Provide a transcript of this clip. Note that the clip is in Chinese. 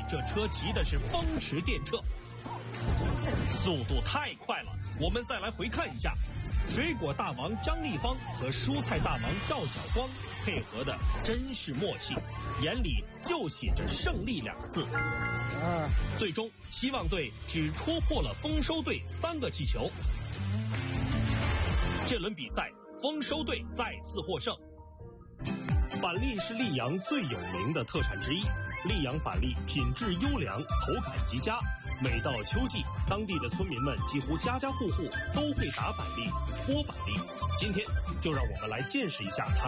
这车骑的是风驰电掣，速度太快了。我们再来回看一下，水果大王张立芳和蔬菜大王赵晓光配合的真是默契，眼里就写着胜利2个字。最终，希望队只戳破了丰收队3个气球。这轮比赛，丰收队再次获胜。板栗是溧阳最有名的特产之一，溧阳板栗品质优良，口感极佳。每到秋季，当地的村民们几乎家家户户都会打板栗、剥板栗。今天就让我们来见识一下它